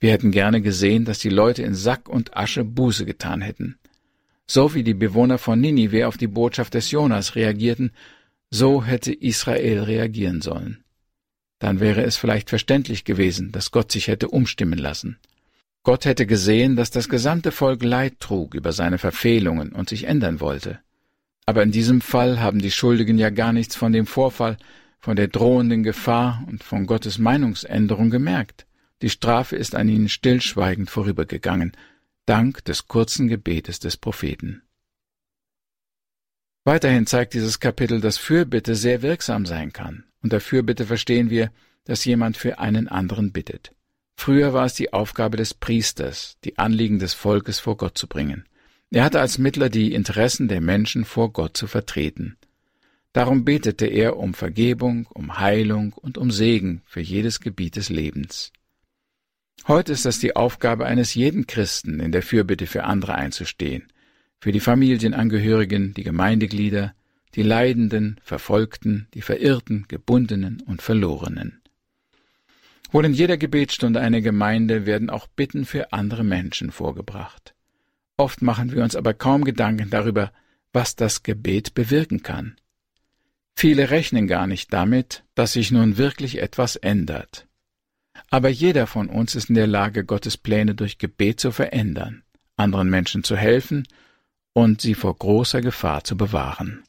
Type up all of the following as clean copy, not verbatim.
Wir hätten gerne gesehen, dass die Leute in Sack und Asche Buße getan hätten. So wie die Bewohner von Ninive auf die Botschaft des Jonas reagierten, so hätte Israel reagieren sollen. Dann wäre es vielleicht verständlich gewesen, dass Gott sich hätte umstimmen lassen. Gott hätte gesehen, dass das gesamte Volk Leid trug über seine Verfehlungen und sich ändern wollte. Aber in diesem Fall haben die Schuldigen ja gar nichts von dem Vorfall, von der drohenden Gefahr und von Gottes Meinungsänderung gemerkt. Die Strafe ist an ihnen stillschweigend vorübergegangen, dank des kurzen Gebetes des Propheten. Weiterhin zeigt dieses Kapitel, dass Fürbitte sehr wirksam sein kann. Unter Fürbitte verstehen wir, dass jemand für einen anderen bittet. Früher war es die Aufgabe des Priesters, die Anliegen des Volkes vor Gott zu bringen. Er hatte als Mittler die Interessen der Menschen vor Gott zu vertreten. Darum betete er um Vergebung, um Heilung und um Segen für jedes Gebiet des Lebens. Heute ist das die Aufgabe eines jeden Christen, in der Fürbitte für andere einzustehen, für die Familienangehörigen, die Gemeindeglieder, die Leidenden, Verfolgten, die Verirrten, Gebundenen und Verlorenen. Wohl in jeder Gebetsstunde einer Gemeinde werden auch Bitten für andere Menschen vorgebracht. Oft machen wir uns aber kaum Gedanken darüber, was das Gebet bewirken kann. Viele rechnen gar nicht damit, dass sich nun wirklich etwas ändert. Aber jeder von uns ist in der Lage, Gottes Pläne durch Gebet zu verändern, anderen Menschen zu helfen und sie vor großer Gefahr zu bewahren.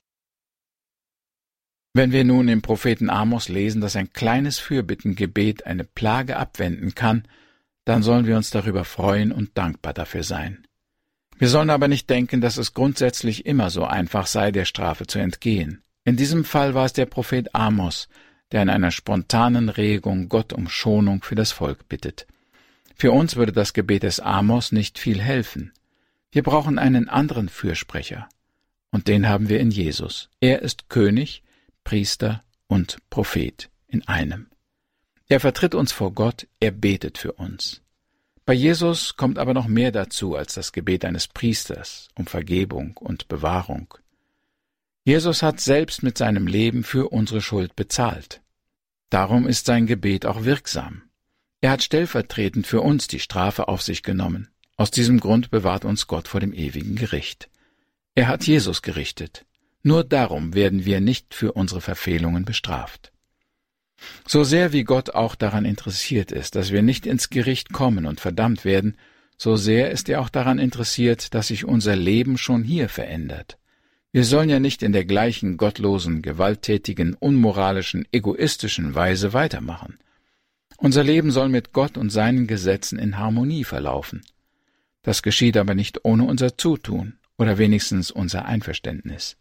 Wenn wir nun im Propheten Amos lesen, dass ein kleines Fürbittengebet eine Plage abwenden kann, dann sollen wir uns darüber freuen und dankbar dafür sein. Wir sollen aber nicht denken, dass es grundsätzlich immer so einfach sei, der Strafe zu entgehen. In diesem Fall war es der Prophet Amos, der in einer spontanen Regung Gott um Schonung für das Volk bittet. Für uns würde das Gebet des Amos nicht viel helfen. Wir brauchen einen anderen Fürsprecher. Und den haben wir in Jesus. Er ist König, Priester und Prophet in einem. Er vertritt uns vor Gott, er betet für uns. Bei Jesus kommt aber noch mehr dazu als das Gebet eines Priesters um Vergebung und Bewahrung. Jesus hat selbst mit seinem Leben für unsere Schuld bezahlt. Darum ist sein Gebet auch wirksam. Er hat stellvertretend für uns die Strafe auf sich genommen. Aus diesem Grund bewahrt uns Gott vor dem ewigen Gericht. Er hat Jesus gerichtet. Nur darum werden wir nicht für unsere Verfehlungen bestraft. So sehr wie Gott auch daran interessiert ist, dass wir nicht ins Gericht kommen und verdammt werden, so sehr ist er auch daran interessiert, dass sich unser Leben schon hier verändert. Wir sollen ja nicht in der gleichen gottlosen, gewalttätigen, unmoralischen, egoistischen Weise weitermachen. Unser Leben soll mit Gott und seinen Gesetzen in Harmonie verlaufen. Das geschieht aber nicht ohne unser Zutun oder wenigstens unser Einverständnis.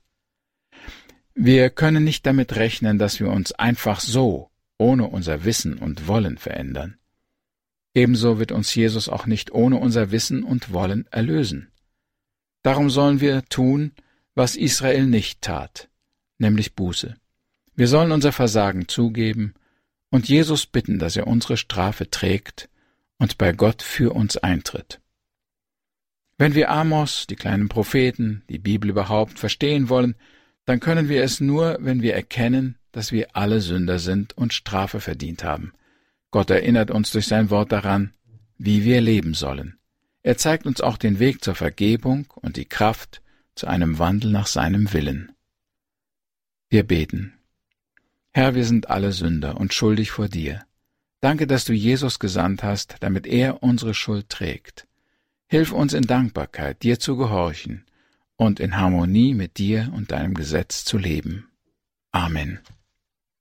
Wir können nicht damit rechnen, dass wir uns einfach so, ohne unser Wissen und Wollen verändern. Ebenso wird uns Jesus auch nicht ohne unser Wissen und Wollen erlösen. Darum sollen wir tun, was Israel nicht tat, nämlich Buße. Wir sollen unser Versagen zugeben und Jesus bitten, dass er unsere Strafe trägt und bei Gott für uns eintritt. Wenn wir Amos, die kleinen Propheten, die Bibel überhaupt verstehen wollen, dann können wir es nur, wenn wir erkennen, dass wir alle Sünder sind und Strafe verdient haben. Gott erinnert uns durch sein Wort daran, wie wir leben sollen. Er zeigt uns auch den Weg zur Vergebung und die Kraft zu einem Wandel nach seinem Willen. Wir beten. Herr, wir sind alle Sünder und schuldig vor dir. Danke, dass du Jesus gesandt hast, damit er unsere Schuld trägt. Hilf uns in Dankbarkeit, dir zu gehorchen und in Harmonie mit dir und deinem Gesetz zu leben. Amen.